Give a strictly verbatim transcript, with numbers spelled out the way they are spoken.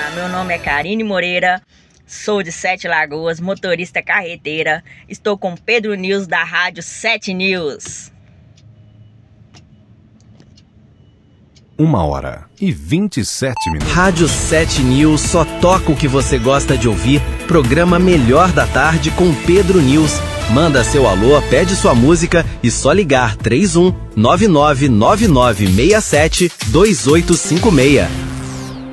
Olá, meu nome é Karine Moreira, sou de Sete Lagoas, motorista carreteira. Estou com Pedro News da Rádio Sete News. Uma hora e vinte e sete minutos. Rádio Sete News só toca o que você gosta de ouvir. Programa Melhor da Tarde com Pedro News. Manda seu alô, pede sua música e só ligar três um nove nove nove nove seis sete dois oito cinco seis.